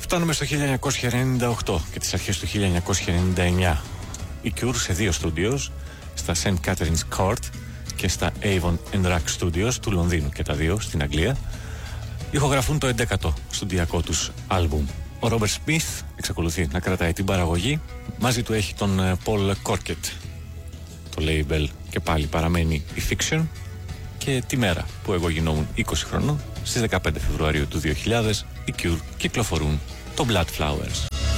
Φτάνουμε στο 1998 και τις αρχές του 1999. Οι Cure σε δύο στούντιος, στα St. Catherine's Court και στα Avon and Rack Studios του Λονδίνου, και τα δύο στην Αγγλία, ηχογραφούν το 11ο στουντιακό τους άλμπουμ. Ο Ρόμπερτ Σμιθ εξακολουθεί να κρατάει την παραγωγή. Μαζί του έχει τον Paul Corkett. Το label και πάλι παραμένει η Fiction. Και τη μέρα που εγώ γινόμουν 20 χρονών, στις 15 Φεβρουαρίου του 2000, οι Cure κυκλοφορούν το Blood Flowers.